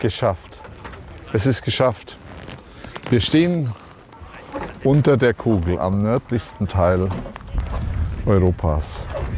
geschafft. Es ist geschafft. Wir stehen unter der Kugel am nördlichsten Teil Europas.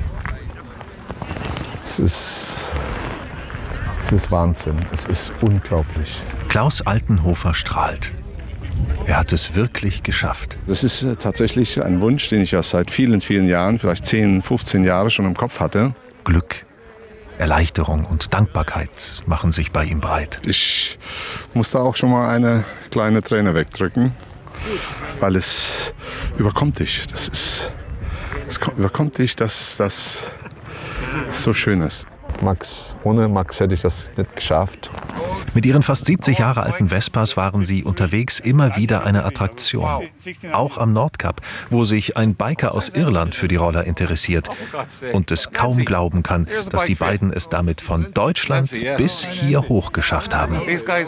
Es ist Wahnsinn. Es ist unglaublich. Klaus Altenhofer strahlt. Er hat es wirklich geschafft. Das ist tatsächlich ein Wunsch, den ich ja seit vielen, vielen Jahren, vielleicht 10, 15 Jahre schon im Kopf hatte. Glück, Erleichterung und Dankbarkeit machen sich bei ihm breit. Ich musste auch schon mal eine kleine Träne wegdrücken, weil es überkommt dich. Es überkommt dich, dass das so schön ist. Max, ohne Max hätte ich das nicht geschafft. Mit ihren fast 70 Jahre alten Vespas waren sie unterwegs immer wieder eine Attraktion. Auch am Nordkap, wo sich ein Biker aus Irland für die Roller interessiert und es kaum glauben kann, dass die beiden es damit von Deutschland bis hier hoch geschafft haben.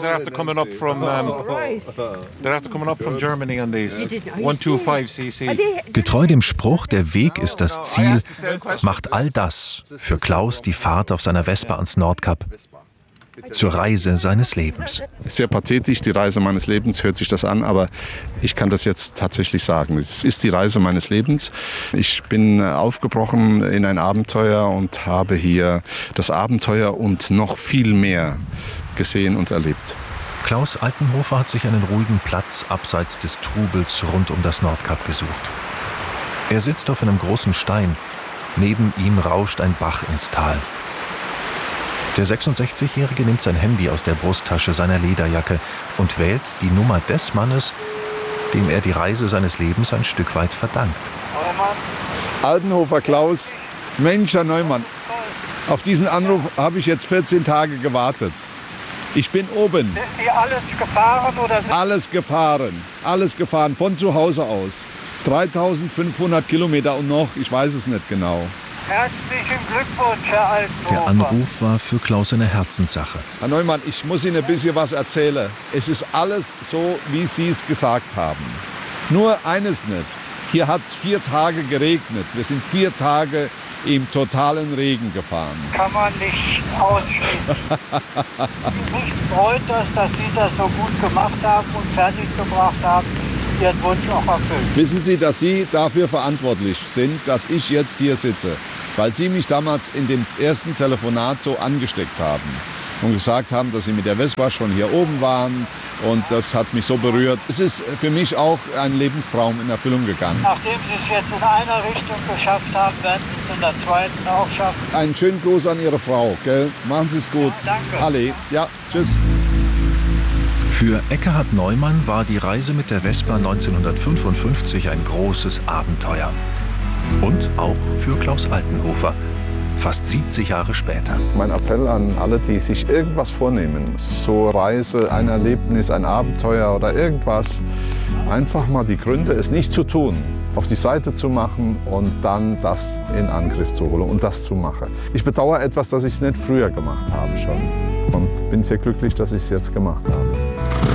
Getreu dem Spruch, der Weg ist das Ziel, macht all das für Klaus die Fahrt auf seiner Vespa ans Nordkap zur Reise seines Lebens. Sehr pathetisch, die Reise meines Lebens hört sich das an, aber ich kann das jetzt tatsächlich sagen. Es ist die Reise meines Lebens. Ich bin aufgebrochen in ein Abenteuer und habe hier das Abenteuer und noch viel mehr gesehen und erlebt. Klaus Altenhofer hat sich einen ruhigen Platz abseits des Trubels rund um das Nordkap gesucht. Er sitzt auf einem großen Stein. Neben ihm rauscht ein Bach ins Tal. Der 66-Jährige nimmt sein Handy aus der Brusttasche seiner Lederjacke und wählt die Nummer des Mannes, dem er die Reise seines Lebens ein Stück weit verdankt. Altenhofer Klaus, Mensch, Herr Neumann, auf diesen Anruf habe ich jetzt 14 Tage gewartet. Ich bin oben. Sind Sie alles gefahren oder? Alles gefahren, von zu Hause aus. 3500 Kilometer und noch, ich weiß es nicht genau. Herzlichen Glückwunsch, Herr Altenhofer. Der Anruf war für Klaus eine Herzenssache. Herr Neumann, ich muss Ihnen ein bisschen was erzählen. Es ist alles so, wie Sie es gesagt haben. Nur eines nicht. Hier hat es 4 Tage geregnet. Wir sind 4 Tage im totalen Regen gefahren. Kann man nicht ausschließen. Mich freut das, dass Sie das so gut gemacht haben und fertiggebracht haben. Ihren Wunsch auch erfüllt. Wissen Sie, dass Sie dafür verantwortlich sind, dass ich jetzt hier sitze? Weil Sie mich damals in dem ersten Telefonat so angesteckt haben und gesagt haben, dass Sie mit der Vespa schon hier oben waren. Und das hat mich so berührt. Es ist für mich auch ein Lebenstraum in Erfüllung gegangen. Nachdem Sie es jetzt in einer Richtung geschafft haben, werden Sie es in der zweiten auch schaffen. Einen schönen Gruß an Ihre Frau. Gell? Machen Sie es gut. Ja, danke. Alle. Ja, tschüss. Für Ekkehard Neumann war die Reise mit der Vespa 1955 ein großes Abenteuer. Und auch für Klaus Altenhofer, fast 70 Jahre später. Mein Appell an alle, die sich irgendwas vornehmen, so Reise, ein Erlebnis, ein Abenteuer oder irgendwas, einfach mal die Gründe, es nicht zu tun, auf die Seite zu machen und dann das in Angriff zu holen und das zu machen. Ich bedauere etwas, dass ich es nicht früher gemacht habe schon und bin sehr glücklich, dass ich es jetzt gemacht habe.